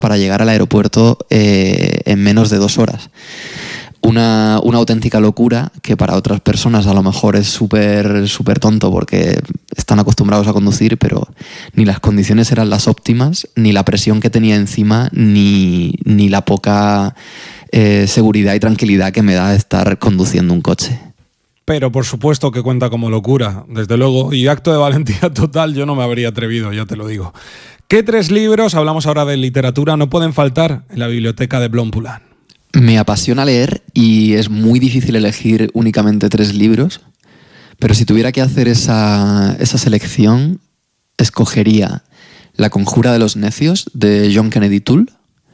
para llegar al aeropuerto en menos de 2 horas. Una auténtica locura que para otras personas a lo mejor es súper tonto porque están acostumbrados a conducir, pero ni las condiciones eran las óptimas, ni la presión que tenía encima, ni la poca seguridad y tranquilidad que me da estar conduciendo un coche. Pero por supuesto que cuenta como locura, desde luego, y acto de valentía total yo no me habría atrevido, ya te lo digo. ¿Qué 3 libros, hablamos ahora de literatura, no pueden faltar en la biblioteca de Blompulan? Me apasiona leer y es muy difícil elegir únicamente 3 libros, pero si tuviera que hacer esa selección, escogería La conjura de los necios, de John Kennedy Toole.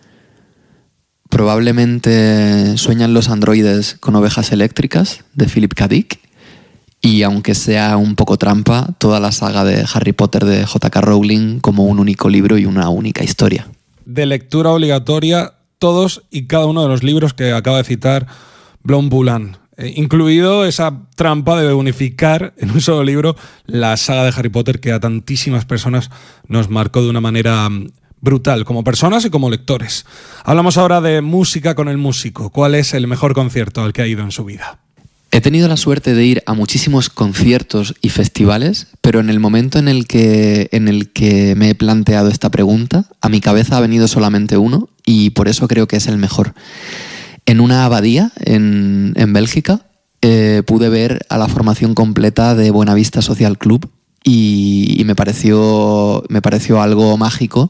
Probablemente Sueñan los androides con ovejas eléctricas, de Philip K. Dick. Y aunque sea un poco trampa, toda la saga de Harry Potter de J.K. Rowling como un único libro y una única historia. De lectura obligatoria, todos y cada uno de los libros que acaba de citar Blompulan, incluido esa trampa de unificar en un solo libro la saga de Harry Potter que a tantísimas personas nos marcó de una manera brutal, como personas y como lectores. Hablamos ahora de música con el músico. ¿Cuál es el mejor concierto al que ha ido en su vida? He tenido la suerte de ir a muchísimos conciertos y festivales, pero en el momento en el que me he planteado esta pregunta, a mi cabeza ha venido solamente uno y por eso creo que es el mejor. En una abadía en Bélgica pude ver a la formación completa de Buenavista Social Club y me pareció algo mágico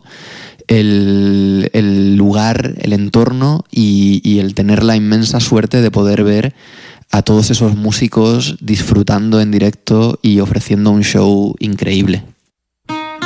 el lugar, el entorno y el tener la inmensa suerte de poder ver a todos esos músicos disfrutando en directo y ofreciendo un show increíble.